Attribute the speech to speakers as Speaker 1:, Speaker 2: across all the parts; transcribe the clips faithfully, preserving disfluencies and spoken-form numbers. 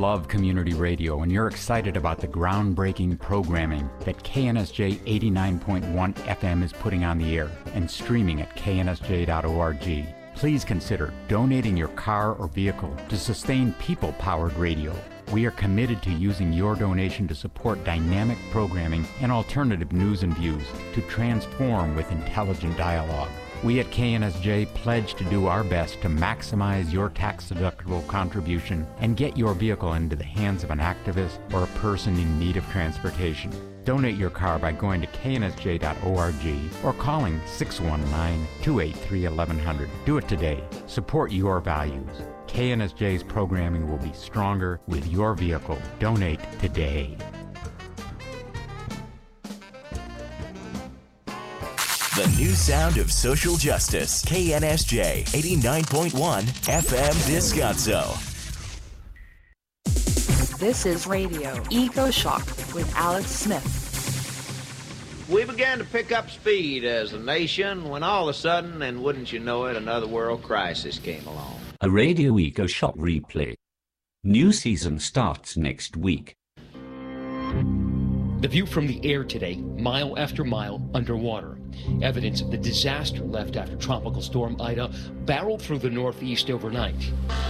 Speaker 1: love community radio and you're excited about the groundbreaking programming that K N S J eighty-nine point one F M is putting on the air and streaming at K N S J dot org, please consider donating your car or vehicle to sustain people-powered radio. We are committed to using your donation to support dynamic programming and alternative news and views to transform with intelligent dialogue. We at K N S J pledge to do our best to maximize your tax-deductible contribution and get your vehicle into the hands of an activist or a person in need of transportation. Donate your car by going to K N S J dot org or calling six one nine, two eight three, eleven hundred. Do it today. Support your values. K N S J's programming will be stronger with your vehicle. Donate today.
Speaker 2: The new sound of social justice. K N S J eighty-nine point one F M Descanso.
Speaker 3: This is Radio Eco Shock with Alex Smith.
Speaker 4: We began to pick up speed as a nation when all of a sudden, and wouldn't you know it, another world crisis came along.
Speaker 5: A Radio Eco Shock replay. New season starts next week.
Speaker 6: The view from the air today, mile after mile underwater. Evidence of the disaster left after Tropical Storm Ida barreled through the Northeast overnight.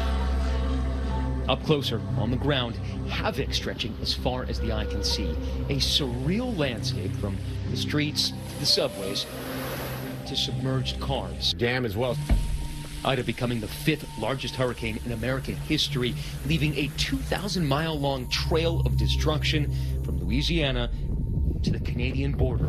Speaker 6: Up closer, on the ground, havoc stretching as far as the eye can see. A surreal landscape from the streets to the subways to submerged cars.
Speaker 7: Dam as well.
Speaker 6: Ida becoming the fifth largest hurricane in American history, leaving a two thousand mile long trail of destruction from Louisiana to the Canadian border.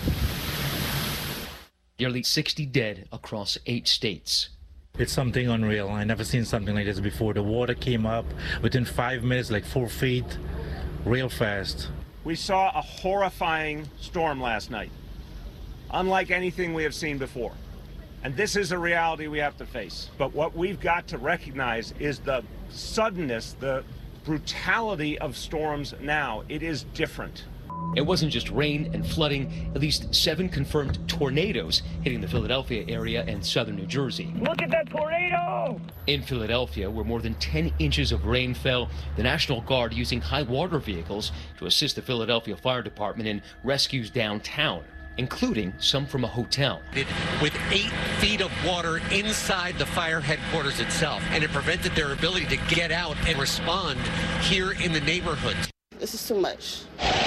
Speaker 6: Nearly sixty dead across eight states.
Speaker 8: It's something unreal. I never seen something like this before. The water came up within five minutes, like four feet, real fast.
Speaker 9: We saw a horrifying storm last night, unlike anything we have seen before. And this is a reality we have to face. But what we've got to recognize is the suddenness, the brutality of storms now. It is different.
Speaker 6: It wasn't just rain and flooding. At least seven confirmed tornadoes hitting the Philadelphia area and southern New Jersey.
Speaker 10: Look at that tornado!
Speaker 6: In Philadelphia, where more than ten inches of rain fell, the National Guard using high water vehicles to assist the Philadelphia Fire Department in rescues downtown, including some from a hotel.
Speaker 11: With eight feet of water inside the fire headquarters itself, and it prevented their ability to get out and respond here in the neighborhood.
Speaker 12: This is too much.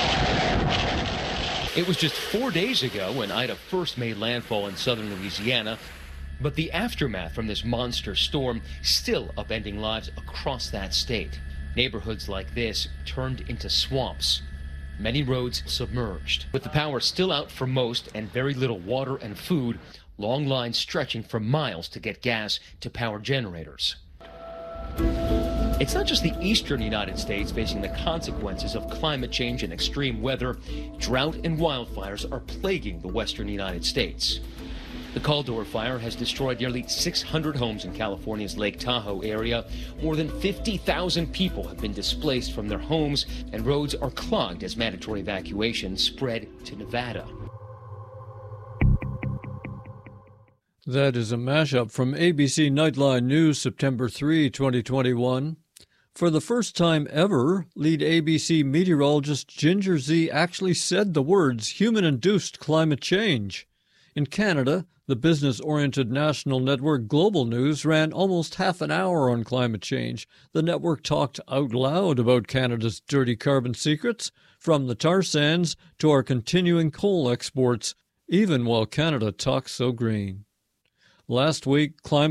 Speaker 6: It was just four days ago when Ida first made landfall in southern Louisiana, but the aftermath from this monster storm still upending lives across that state. Neighborhoods like this turned into swamps. Many roads submerged. With the power still out for most and very little water and food, long lines stretching for miles to get gas to power generators. It's not just the eastern United States facing the consequences of climate change and extreme weather. Drought and wildfires are plaguing the western United States. The Caldor fire has destroyed nearly six hundred homes in California's Lake Tahoe area. More than fifty thousand people have been displaced from their homes, and roads are clogged as mandatory evacuations spread to Nevada.
Speaker 13: That is a mashup from A B C Nightline News, September third, twenty twenty-one. For the first time ever, lead A B C meteorologist Ginger Zee actually said the words human-induced climate change. In Canada, the business-oriented national network Global News ran almost half an hour on climate change. The network talked out loud about Canada's dirty carbon secrets, from the tar sands to our continuing coal exports, even while Canada talks so green. Last week, climate